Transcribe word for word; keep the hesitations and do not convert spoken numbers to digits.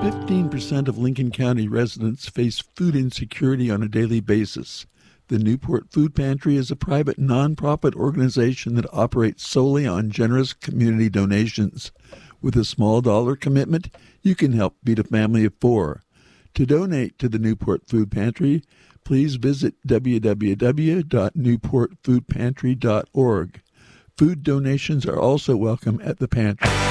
fifteen percent of Lincoln County residents face food insecurity on a daily basis. The Newport Food Pantry is a private nonprofit organization that operates solely on generous community donations. With a small dollar commitment, you can help feed a family of four. To donate to the Newport Food Pantry, please visit w w w dot newport food pantry dot org. Food donations are also welcome at the pantry.